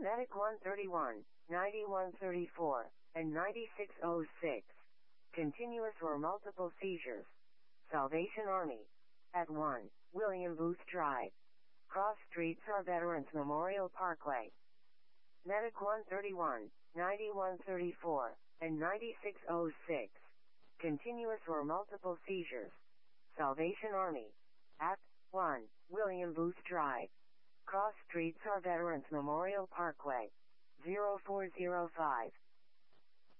Medic 131, 9134, and 9606. Continuous or multiple seizures. Salvation Army. At 1, William Booth Drive. Cross streets are Veterans Memorial Parkway. Medic 131, 9134, and 9606. Continuous or multiple seizures. Salvation Army. At 1, William Booth Drive. Cross streets are Veterans Memorial Parkway. 0405.